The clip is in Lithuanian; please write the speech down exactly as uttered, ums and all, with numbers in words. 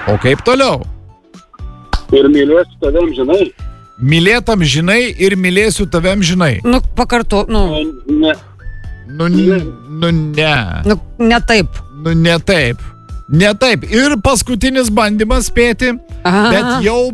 O kaip toliau? Ir mylėsiu tavem, žinai. Mylėtam žinai ir mylėsiu tavem žinai. Nu, pakarto, nu, Ne. Nu, n- nu ne. nu, ne taip. Nu ne taip. Ne taip. Ir paskutinis bandymas spėti, Aha. bet jau